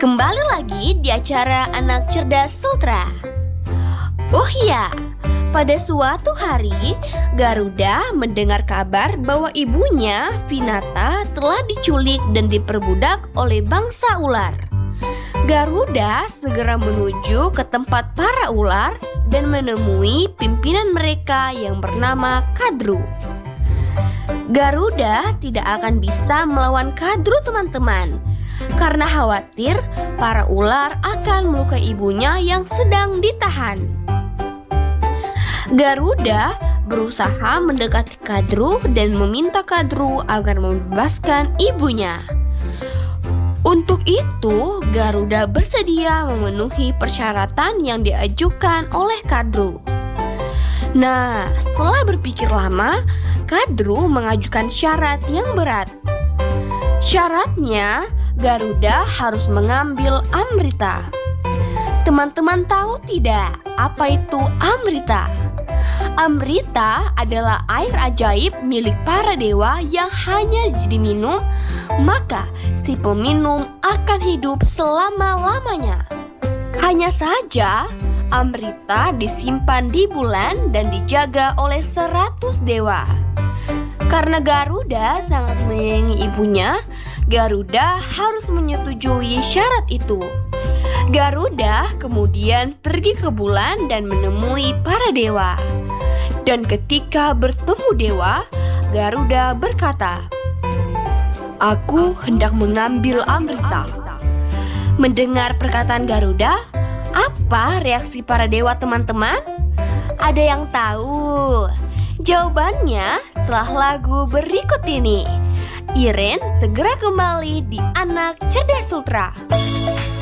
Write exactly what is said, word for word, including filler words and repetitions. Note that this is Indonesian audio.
Kembali lagi di acara Anak Cerdas Sultra. Oh iya, pada suatu hari Garuda mendengar kabar bahwa ibunya, Vinata, telah diculik dan diperbudak oleh bangsa ular. Garuda segera menuju ke tempat para ular dan menemui pimpinan mereka yang bernama Kadru. Garuda tidak akan bisa melawan Kadru, teman-teman, karena khawatir para ular akan melukai ibunya yang sedang ditahan. Garuda berusaha mendekati Kadru dan meminta Kadru agar membebaskan ibunya. Untuk itu, Garuda bersedia memenuhi persyaratan yang diajukan oleh Kadru. Nah, setelah berpikir lama, Kadru mengajukan syarat yang berat. Syaratnya, Garuda harus mengambil Amrita. Teman-teman tahu tidak apa itu Amrita? Amrita adalah air ajaib milik para dewa yang hanya diminum, maka si peminum akan hidup selama-lamanya. Hanya saja, Amrita disimpan di bulan dan dijaga oleh seratus dewa. Karena Garuda sangat menyayangi ibunya, Garuda harus menyetujui syarat itu. Garuda kemudian pergi ke bulan dan menemui para dewa. Dan ketika bertemu dewa, Garuda berkata, "Aku hendak mengambil Amrita." Mendengar perkataan Garuda, apa reaksi para dewa, teman-teman? Ada yang tahu? Jawabannya setelah lagu berikut ini. Iren segera kembali di Anak Cerdas Sultra.